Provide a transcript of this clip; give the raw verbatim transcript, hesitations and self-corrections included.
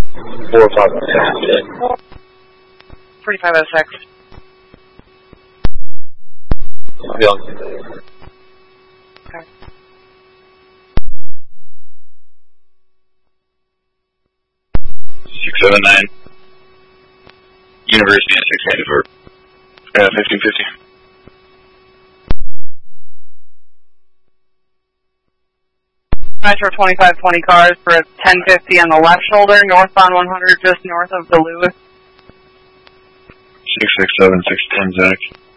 four five six. forty-five oh six. Yeah. Okay. six seven nine. University at six eighty-four. Uh, fifteen fifty. Metro twenty-five twenty cars for ten fifty on the left shoulder, northbound one hundred just north of Duluth. six six seven, six ten, Zach.